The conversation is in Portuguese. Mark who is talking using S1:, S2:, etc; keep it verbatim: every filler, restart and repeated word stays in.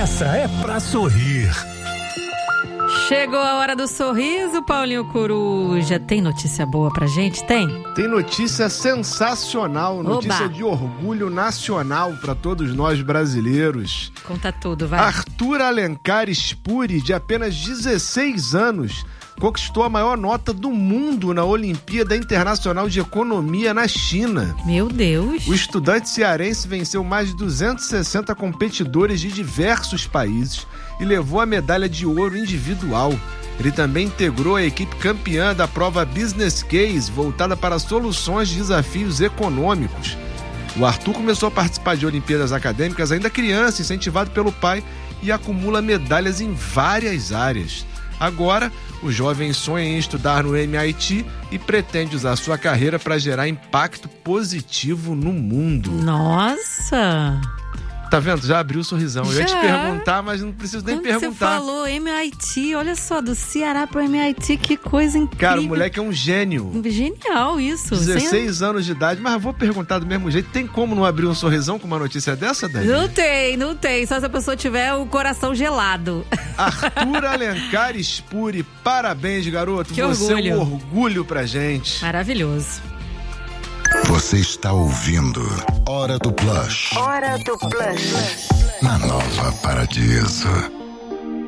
S1: essa é pra sorrir.
S2: Chegou a hora do sorriso, Paulinho Coruja. Tem notícia boa pra gente? Tem?
S3: Tem notícia sensacional, notícia
S2: Oba.
S3: de orgulho nacional pra todos nós brasileiros.
S2: Conta tudo, vai.
S3: Arthur Alencar Spuri, de apenas dezesseis anos, conquistou a maior nota do mundo na Olimpíada Internacional de Economia na China.
S2: Meu Deus.
S3: O estudante cearense venceu mais de duzentos e sessenta competidores de diversos países e levou a medalha de ouro individual. Ele também integrou a equipe campeã da prova Business Case, voltada para soluções de desafios econômicos. O Arthur começou a participar de Olimpíadas Acadêmicas ainda criança, incentivado pelo pai, e acumula medalhas em várias áreas. Agora, o jovem sonha em estudar no M I T e pretende usar sua carreira para gerar impacto positivo no mundo.
S2: Nossa!
S3: Tá vendo? Já abriu o sorrisão. Eu ia te
S2: Já.
S3: perguntar, mas não preciso nem
S2: Quando
S3: perguntar.
S2: você falou M I T, olha só, do Ceará pro M I T, que coisa incrível.
S3: Cara, o moleque é um gênio.
S2: Genial isso.
S3: dezesseis anos de idade, mas eu vou perguntar do mesmo jeito. Tem como não abrir um sorrisão com uma notícia dessa, Dani?
S2: Não tem, não tem. Só se a pessoa tiver o coração gelado.
S3: Arthur Alencar Spuri, parabéns, garoto.
S2: Que
S3: Você
S2: orgulho.
S3: é um orgulho pra gente.
S2: Maravilhoso.
S4: Você está ouvindo Hora do Plush.
S5: Hora do Plush.
S4: Na Nova Paradiso.